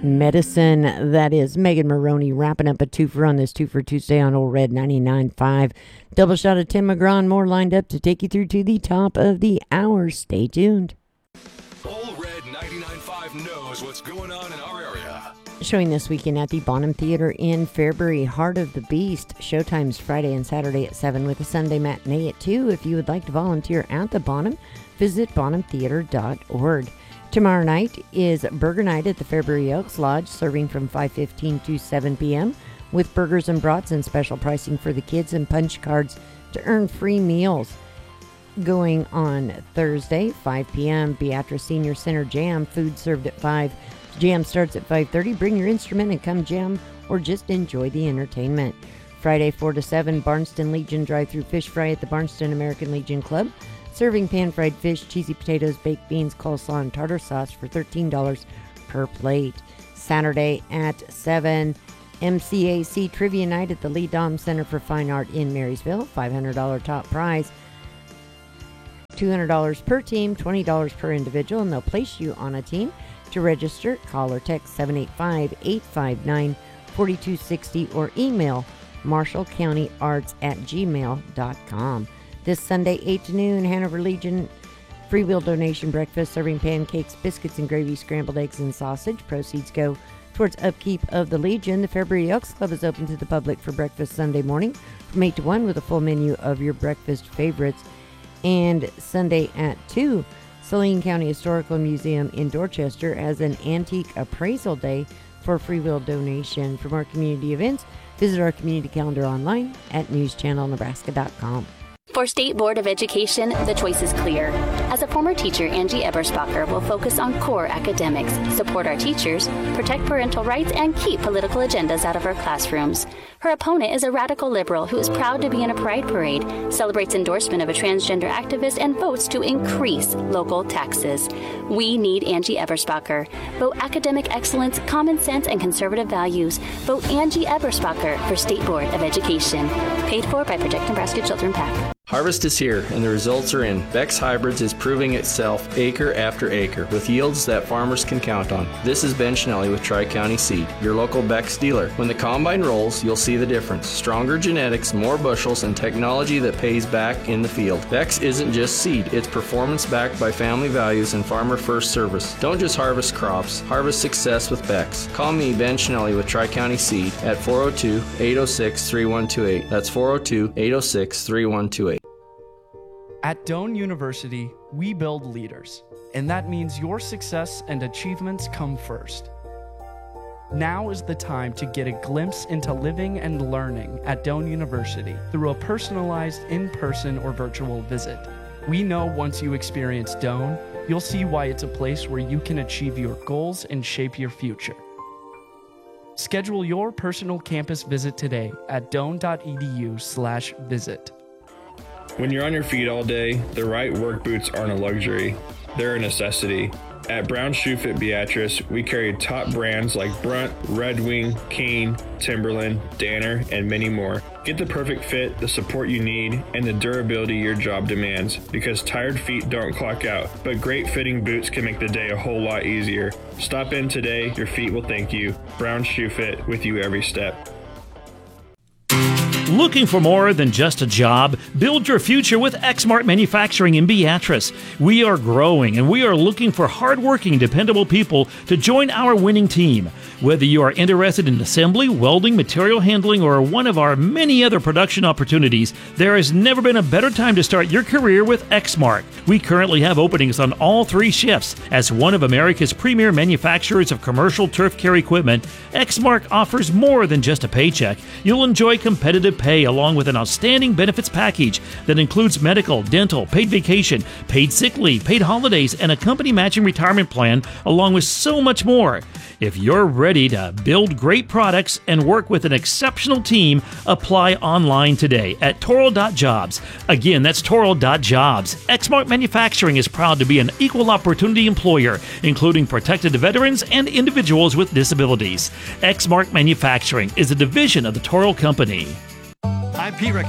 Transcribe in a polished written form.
medicine. That is Megan Maroney wrapping up a twofer on this Two for Tuesday on Old Red 99.5. Double shot of Tim McGraw and more lined up to take you through to the top of the hour. Stay tuned. Old Red 99.5 knows what's going on in our area. Showing this weekend at the Bonham Theater in Fairbury, Heart of the Beast. Showtimes Friday and Saturday at 7 with a Sunday matinee at 2. If you would like to volunteer at the Bonham, visit bonhamtheater.org. Tomorrow night is Burger Night at the Fairbury Elks Lodge, serving from 5:15 to 7 p.m. with burgers and brats and special pricing for the kids and punch cards to earn free meals. Going on Thursday, 5 p.m., Beatrice Senior Center Jam, food served at 5. Jam starts at 5:30. Bring your instrument and come jam or just enjoy the entertainment. Friday, 4 to 7, Barnston Legion drive-through fish fry at the Barnston American Legion Club. Serving pan-fried fish, cheesy potatoes, baked beans, coleslaw, and tartar sauce for $13 per plate. Saturday at 7, MCAC Trivia Night at the Lee Dom Center for Fine Art in Marysville. $500 top prize. $200 per team, $20 per individual, and they'll place you on a team. To register, call or text 785-859-4260 or email marshallcountyarts@gmail.com. This Sunday, 8 to noon, Hanover Legion freewill donation breakfast serving pancakes, biscuits and gravy, scrambled eggs and sausage. Proceeds go towards upkeep of the Legion. The Fairbury Elks Club is open to the public for breakfast Sunday morning from 8 to 1 with a full menu of your breakfast favorites. And Sunday at 2, Saline County Historical Museum in Dorchester has an antique appraisal day for freewill donation. For more community events, visit our community calendar online at newschannelnebraska.com. For State Board of Education, the choice is clear. As a former teacher, Angie Eberspacher will focus on core academics, support our teachers, protect parental rights, and keep political agendas out of our classrooms. Her opponent is a radical liberal who is proud to be in a pride parade, celebrates endorsement of a transgender activist, and votes to increase local taxes. We need Angie Eberspacher. Vote academic excellence, common sense, and conservative values. Vote Angie Eberspacher for State Board of Education. Paid for by Protect Nebraska Children PAC. Harvest is here, and the results are in. Beck's Hybrids is proving itself acre after acre, with yields that farmers can count on. This is Ben Schnelly with Tri-County Seed, your local Beck's dealer. When the combine rolls, you'll see the difference. Stronger genetics, more bushels, and technology that pays back in the field. Beck's isn't just seed, it's performance backed by family values and farmer-first service. Don't just harvest crops, harvest success with Beck's. Call me, Ben Schnelly with Tri-County Seed, at 402-806-3128. That's 402-806-3128. At Doane University, we build leaders, and that means your success and achievements come first. Now is the time to get a glimpse into living and learning at Doane University through a personalized in-person or virtual visit. We know once you experience Doane, you'll see why it's a place where you can achieve your goals and shape your future. Schedule your personal campus visit today at doane.edu/visit. When you're on your feet all day, the right work boots aren't a luxury, they're a necessity. At Brown Shoe Fit Beatrice, we carry top brands like Brunt, Red Wing, Kane, Timberland, Danner, and many more. Get the perfect fit, the support you need, and the durability your job demands, because tired feet don't clock out, but great fitting boots can make the day a whole lot easier. Stop in today, your feet will thank you. Brown Shoe Fit, with you every step. Looking for more than just a job? Build your future with Exmart Manufacturing in Beatrice. We are growing and we are looking for hardworking, dependable people to join our winning team. Whether you are interested in assembly, welding, material handling, or one of our many other production opportunities, there has never been a better time to start your career with Exmart. We currently have openings on all 3 shifts. As one of America's premier manufacturers of commercial turf care equipment, Exmart offers more than just a paycheck. You'll enjoy competitive pay along with an outstanding benefits package that includes medical, dental, paid vacation, paid sick leave, paid holidays, and a company matching retirement plan, along with so much more. If you're ready to build great products and work with an exceptional team, apply online today at Toro.jobs. Again, that's Toro.jobs. Exmart Manufacturing is proud to be an equal opportunity employer, including protected veterans and individuals with disabilities. Exmart Manufacturing is a division of the Toro Company. I'm Pete Rick.